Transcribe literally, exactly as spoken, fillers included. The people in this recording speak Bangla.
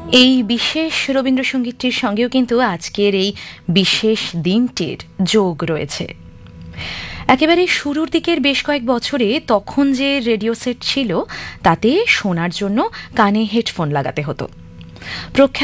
এই বিশেষ রবীন্দ্রসঙ্গীতটির সঙ্গেও কিন্তু আজকের এই বিশেষ দিনটির যোগ রয়েছে। একেবারে শুরুর দিকের বেশ কয়েক বছরে তখন যে রেডিও সেট ছিল তাতে শোনার জন্য কানে হেডফোন লাগাতে হতো।